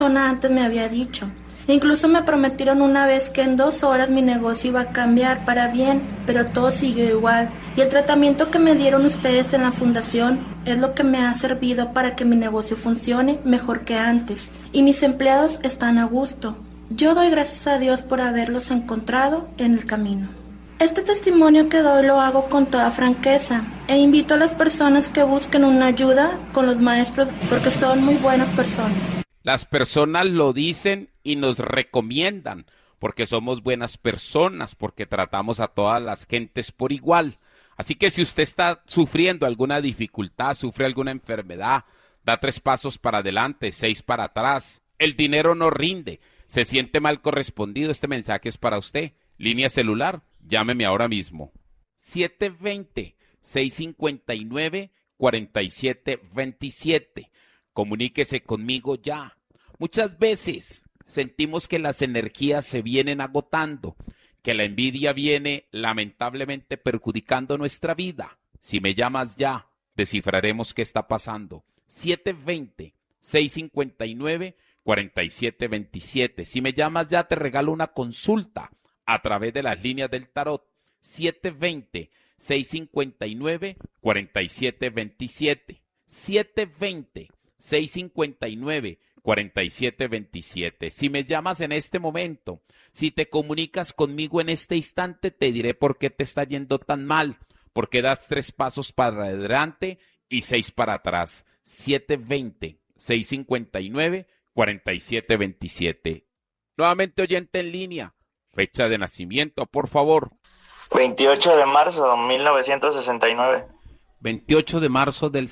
persona antes me había dicho. Incluso me prometieron una vez que en 2 horas mi negocio iba a cambiar para bien, pero todo siguió igual. Y el tratamiento que me dieron ustedes en la fundación es lo que me ha servido para que mi negocio funcione mejor que antes. Y mis empleados están a gusto. Yo doy gracias a Dios por haberlos encontrado en el camino. Este testimonio que doy lo hago con toda franqueza e invito a las personas que busquen una ayuda con los maestros porque son muy buenas personas. Las personas lo dicen y nos recomiendan porque somos buenas personas, porque tratamos a todas las gentes por igual. Así que si usted está sufriendo alguna dificultad, sufre alguna enfermedad, da 3 pasos para adelante, 6 para atrás, el dinero no rinde, se siente mal correspondido, este mensaje es para usted. Línea celular, llámeme ahora mismo. 720-659-4727. Comuníquese conmigo ya. Muchas veces sentimos que las energías se vienen agotando, que la envidia viene lamentablemente perjudicando nuestra vida. Si me llamas ya, descifraremos qué está pasando. 720-659-4727. Si me llamas ya, te regalo una consulta a través de las líneas del tarot. 720-659-4727. 720-659-4727. Si me llamas en este momento, si te comunicas conmigo en este instante, te diré por qué te está yendo tan mal, por qué das 3 pasos para adelante y 6 para atrás. 720-659-4727. Nuevamente oyente en línea, fecha de nacimiento, por favor. 28 de marzo de 1969. 28 de marzo del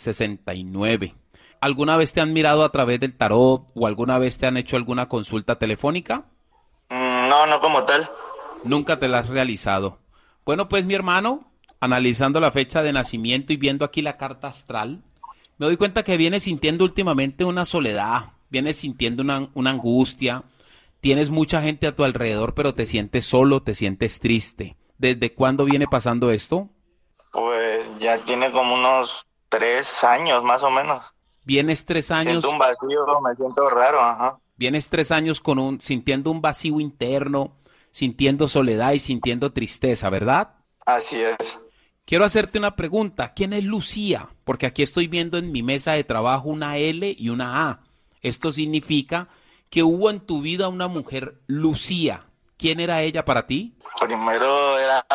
69. ¿Alguna vez te han mirado a través del tarot o alguna vez te han hecho alguna consulta telefónica? No, no como tal. Nunca te la has realizado. Bueno, pues mi hermano, analizando la fecha de nacimiento y viendo aquí la carta astral, me doy cuenta que vienes sintiendo últimamente una soledad, vienes sintiendo una angustia, tienes mucha gente a tu alrededor, pero te sientes solo, te sientes triste. ¿Desde cuándo viene pasando esto? Pues ya tiene como unos 3 años más o menos. Vienes 3 años. Siento un vacío, me siento raro, ajá. Vienes 3 años sintiendo un vacío interno, sintiendo soledad y sintiendo tristeza, ¿verdad? Así es. Quiero hacerte una pregunta. ¿Quién es Lucía? Porque aquí estoy viendo en mi mesa de trabajo una L y una A. Esto significa que hubo en tu vida una mujer, Lucía. ¿Quién era ella para ti? Primero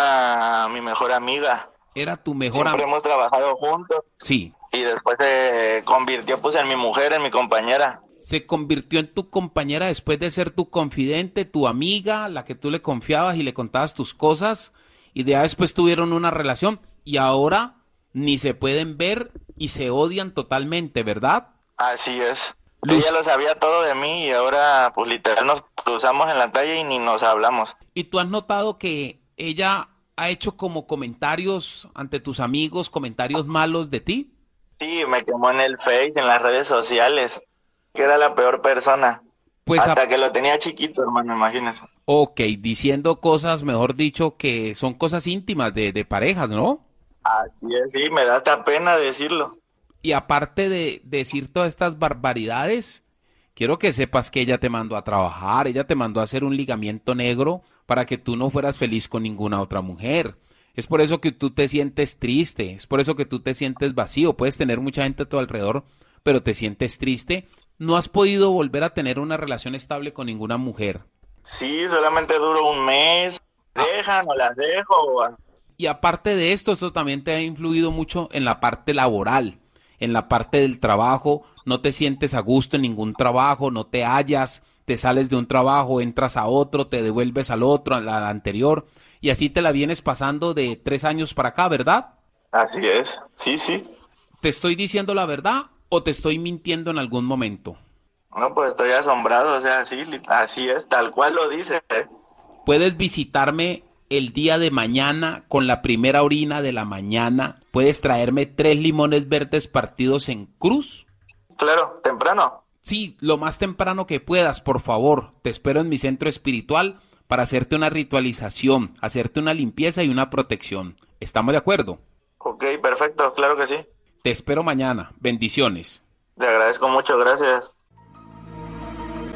era mi mejor amiga. Era tu mejor amiga. Siempre hemos trabajado juntos. Sí. Y después se convirtió pues en mi mujer, en mi compañera. Se convirtió en tu compañera después de ser tu confidente, tu amiga, la que tú le confiabas y le contabas tus cosas. Y ya después tuvieron una relación y ahora ni se pueden ver y se odian totalmente, ¿verdad? Así es. Ella lo sabía todo de mí y ahora pues literal nos cruzamos en la calle y ni nos hablamos. ¿Y tú has notado que ella ha hecho como comentarios ante tus amigos, comentarios malos de ti? Sí, me quemó en el Face, en las redes sociales, que era la peor persona. Pues hasta que lo tenía chiquito, hermano, imagínese. Ok, diciendo cosas, mejor dicho, que son cosas íntimas de parejas, ¿no? Así es, sí, me da hasta pena decirlo. Y aparte de decir todas estas barbaridades, quiero que sepas que ella te mandó a trabajar, ella te mandó a hacer un ligamiento negro para que tú no fueras feliz con ninguna otra mujer. Es por eso que tú te sientes triste, es por eso que tú te sientes vacío. Puedes tener mucha gente a tu alrededor, pero te sientes triste. No has podido volver a tener una relación estable con ninguna mujer. Sí, solamente duró un mes. Dejan o las dejo. Y aparte de esto también te ha influido mucho en la parte laboral. En la parte del trabajo, no te sientes a gusto en ningún trabajo, no te hallas, te sales de un trabajo, entras a otro, te devuelves al otro, al anterior, y así te la vienes pasando de 3 años para acá, ¿verdad? Así es, sí, sí. ¿Te estoy diciendo la verdad o te estoy mintiendo en algún momento? No, pues estoy asombrado, o sea, sí, así es, tal cual lo dice. Puedes visitarme el día de mañana con la primera orina de la mañana. ¿Puedes traerme 3 limones verdes partidos en cruz? Claro, temprano. Sí, lo más temprano que puedas, por favor. Te espero en mi centro espiritual para hacerte una ritualización, hacerte una limpieza y una protección. ¿Estamos de acuerdo? Ok, perfecto, claro que sí. Te espero mañana. Bendiciones. Te agradezco mucho, gracias.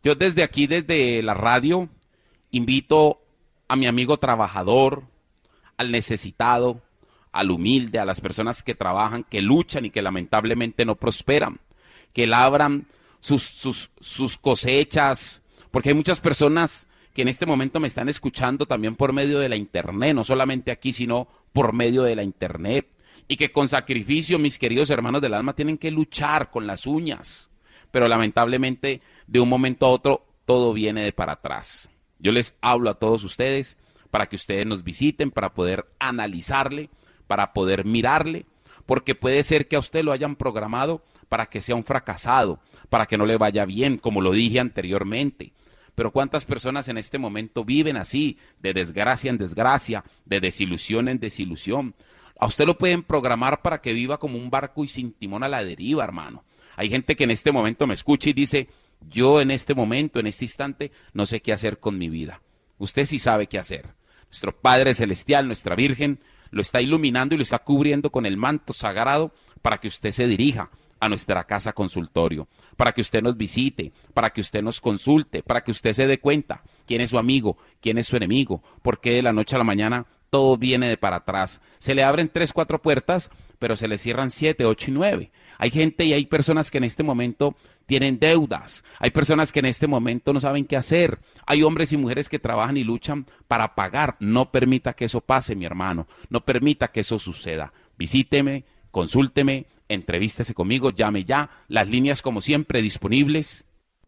Yo desde aquí, desde la radio, invito a mi amigo trabajador, al necesitado, al humilde, a las personas que trabajan, que luchan y que lamentablemente no prosperan, que labran sus cosechas, porque hay muchas personas que en este momento me están escuchando también por medio de la internet, no solamente aquí, sino por medio de la internet, y que con sacrificio, mis queridos hermanos del alma, tienen que luchar con las uñas, pero lamentablemente de un momento a otro todo viene de para atrás. Yo les hablo a todos ustedes para que ustedes nos visiten, para poder analizarle, para poder mirarle, porque puede ser que a usted lo hayan programado para que sea un fracasado, para que no le vaya bien, como lo dije anteriormente. Pero ¿cuántas personas en este momento viven así, de desgracia en desgracia, de desilusión en desilusión? A usted lo pueden programar para que viva como un barco y sin timón a la deriva, hermano. Hay gente que en este momento me escucha y dice, yo en este momento, en este instante, no sé qué hacer con mi vida. Usted sí sabe qué hacer. Nuestro Padre Celestial, nuestra Virgen, lo está iluminando y lo está cubriendo con el manto sagrado para que usted se dirija a nuestra casa consultorio, para que usted nos visite, para que usted nos consulte, para que usted se dé cuenta quién es su amigo, quién es su enemigo, porque de la noche a la mañana todo viene de para atrás. Se le abren 3, 4 puertas, pero se le cierran 7, 8 y 9. Hay gente y hay personas que en este momento tienen deudas, hay personas que en este momento no saben qué hacer, hay hombres y mujeres que trabajan y luchan para pagar. No permita que eso pase, mi hermano, no permita que eso suceda. Visíteme, consúlteme, entrevístese conmigo, llame ya, las líneas como siempre disponibles,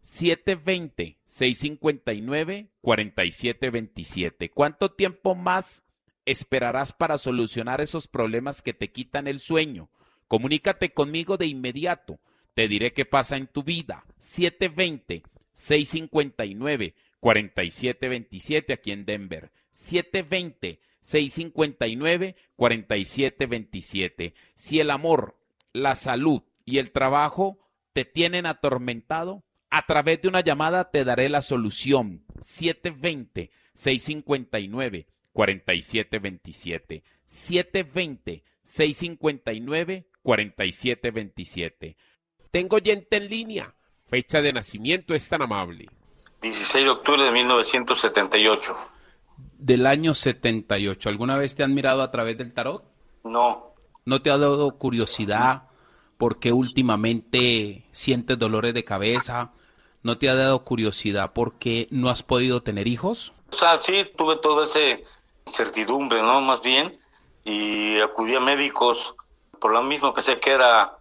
720-659-4727. ¿Cuánto tiempo más esperarás para solucionar esos problemas que te quitan el sueño? Comunícate conmigo de inmediato, te diré qué pasa en tu vida. 720-659-4727 aquí en Denver, 720-659-4727. Si el amor, la salud y el trabajo te tienen atormentado, a través de una llamada te daré la solución. 720-659-4727. 720-659-4727. Tengo oyente en línea. Fecha de nacimiento es tan amable. 16 de octubre de 1978. Del año 78. ¿Alguna vez te han mirado a través del tarot? No. ¿No te ha dado curiosidad por qué últimamente sientes dolores de cabeza? ¿No te ha dado curiosidad por qué no has podido tener hijos? O sea, sí, tuve toda esa incertidumbre, ¿no? Más bien, y acudí a médicos, por lo mismo pensé que era,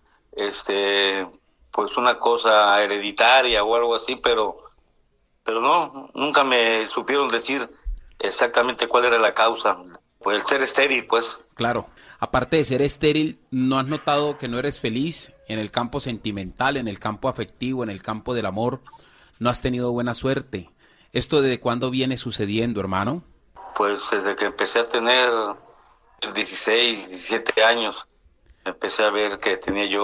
pues una cosa hereditaria o algo así, pero no, nunca me supieron decir exactamente cuál era la causa. Pues el ser estéril, pues. Claro, aparte de ser estéril, ¿no has notado que no eres feliz en el campo sentimental, en el campo afectivo, en el campo del amor? ¿No has tenido buena suerte? ¿Esto desde cuándo viene sucediendo, hermano? Pues desde que empecé a tener 16, 17 años, empecé a ver que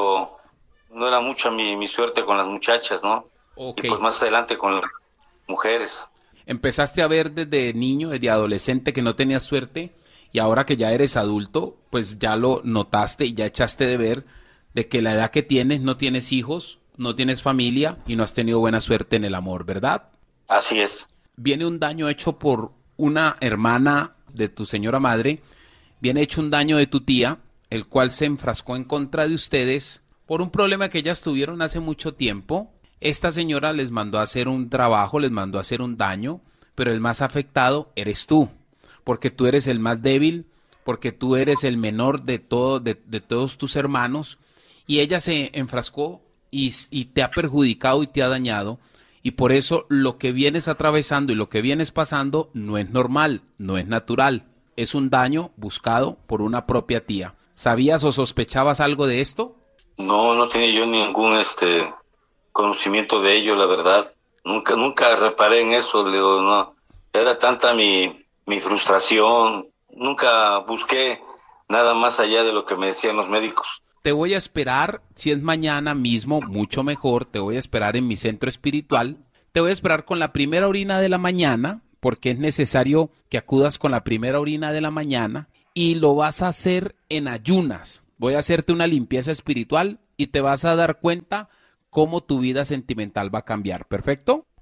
no era mucha mi suerte con las muchachas, ¿no? Okay. Y pues más adelante con las mujeres. Empezaste a ver desde niño, desde adolescente, que no tenías suerte, y ahora que ya eres adulto, pues ya lo notaste y ya echaste de ver de que la edad que tienes no tienes hijos, no tienes familia y no has tenido buena suerte en el amor, ¿verdad? Así es. Viene un daño hecho por una hermana de tu señora madre, viene hecho un daño de tu tía, el cual se enfrascó en contra de ustedes por un problema que ellas tuvieron hace mucho tiempo. Esta señora les mandó a hacer un trabajo, les mandó a hacer un daño, pero el más afectado eres tú, porque tú eres el más débil, porque tú eres el menor de todos tus hermanos, y ella se enfrascó y te ha perjudicado y te ha dañado, y por eso lo que vienes atravesando y lo que vienes pasando no es normal, no es natural, es un daño buscado por una propia tía. ¿Sabías o sospechabas algo de esto? No tenía yo ningún conocimiento de ello, la verdad. Nunca reparé en eso, Leo, no. Era tanta mi frustración, nunca busqué nada más allá de lo que me decían los médicos. Te voy a esperar, si es mañana mismo, mucho mejor, te voy a esperar en mi centro espiritual, te voy a esperar con la primera orina de la mañana, porque es necesario que acudas con la primera orina de la mañana, y lo vas a hacer en ayunas. Voy a hacerte una limpieza espiritual y te vas a dar cuenta cómo tu vida sentimental va a cambiar, ¿perfecto?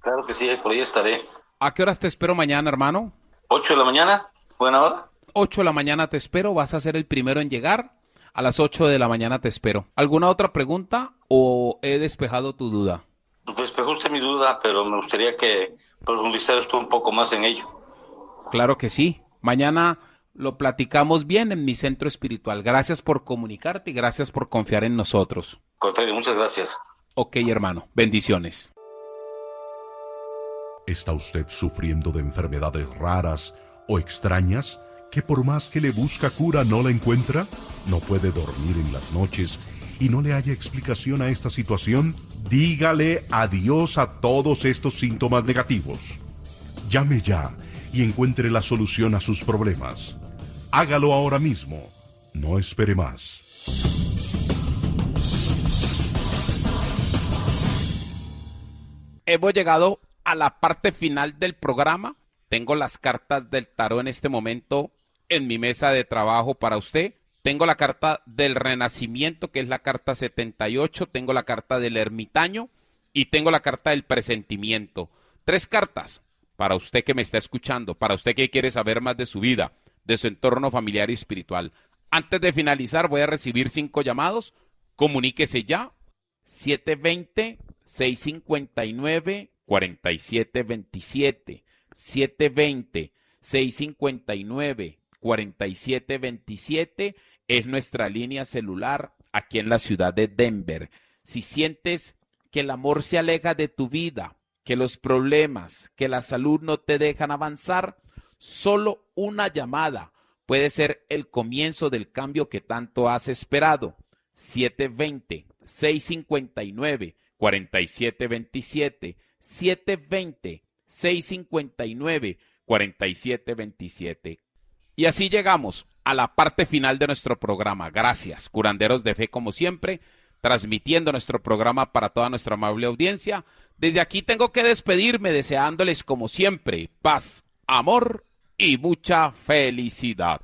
Claro que sí, por ahí estaré. ¿A qué horas te espero mañana, hermano? 8 de la mañana, buena hora. 8 de la mañana te espero, vas a ser el primero en llegar. A las 8 de la mañana te espero. ¿Alguna otra pregunta o he despejado tu duda? Despejó usted mi duda, pero me gustaría que profundizara usted un poco más en ello. Claro que sí. Mañana lo platicamos bien en mi centro espiritual. Gracias por comunicarte y gracias por confiar en nosotros. Contrario, muchas gracias. Ok, hermano. Bendiciones. ¿Está usted sufriendo de enfermedades raras o extrañas que por más que le busca cura no la encuentra? ¿No puede dormir en las noches y no le haya explicación a esta situación? Dígale adiós a todos estos síntomas negativos. Llame ya y encuentre la solución a sus problemas. Hágalo ahora mismo. No espere más. Hemos llegado a la parte final del programa. Tengo las cartas del tarot en este momento en mi mesa de trabajo para usted. Tengo la carta del renacimiento, que es la carta 78. Tengo la carta del ermitaño y tengo la carta del presentimiento. 3 cartas para usted que me está escuchando, para usted que quiere saber más de su vida, de su entorno familiar y espiritual. Antes de finalizar, voy a recibir 5 llamados. Comuníquese ya. 720-659-4727. 720-659-4727 es nuestra línea celular aquí en la ciudad de Denver. Si sientes que el amor se aleja de tu vida, que los problemas, que la salud no te dejan avanzar, solo una llamada puede ser el comienzo del cambio que tanto has esperado. 720-659-4727. 720-659-4727. Y así llegamos a la parte final de nuestro programa. Gracias, curanderos de fe, como siempre, transmitiendo nuestro programa para toda nuestra amable audiencia. Desde aquí tengo que despedirme deseándoles, como siempre, paz, amor y mucha felicidad.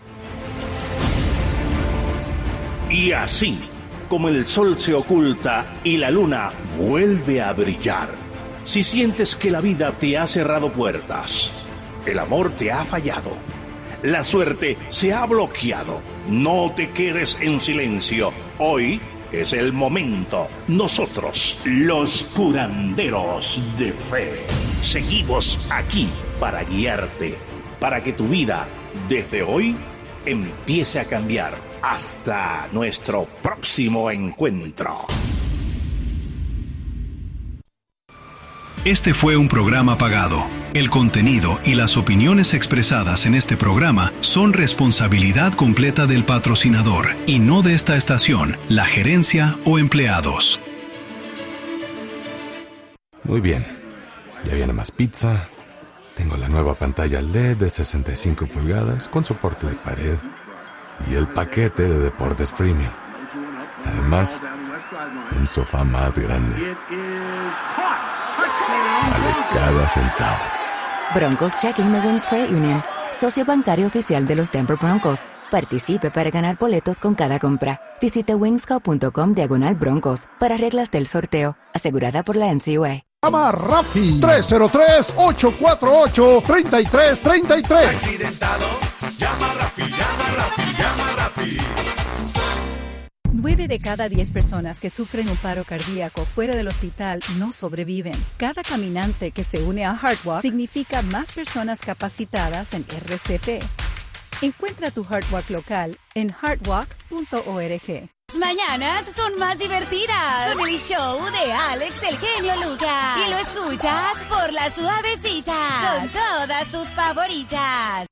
Y así, como el sol se oculta y la luna vuelve a brillar, si sientes que la vida te ha cerrado puertas, el amor te ha fallado, la suerte se ha bloqueado, no te quedes en silencio. Hoy es el momento. Nosotros, los curanderos de fe, seguimos aquí para guiarte, para que tu vida, desde hoy, empiece a cambiar. Hasta nuestro próximo encuentro. Este fue un programa pagado. El contenido y las opiniones expresadas en este programa son responsabilidad completa del patrocinador y no de esta estación, la gerencia o empleados. Muy bien. Ya viene más pizza. Tengo la nueva pantalla LED de 65 pulgadas con soporte de pared y el paquete de deportes premium. Además, un sofá más grande. Vale cada centavo. Broncos Checking de Wings Credit Union, socio bancario oficial de los Denver Broncos. Participe para ganar boletos con cada compra. Visite wingsco.com/Broncos para reglas del sorteo, asegurada por la NCUA. Llama a Rafi 303-848-3333. Accidentado, llama a Rafi, llama a Rafi, llama a Rafi. 9 de cada 10 personas que sufren un paro cardíaco fuera del hospital no sobreviven. Cada caminante que se une a HeartWalk significa más personas capacitadas en RCP. Encuentra tu HeartWalk local en heartwalk.org. Mañanas son más divertidas con el show de Alex el Genio Lucas. Y lo escuchas por La Suavecita con todas tus favoritas.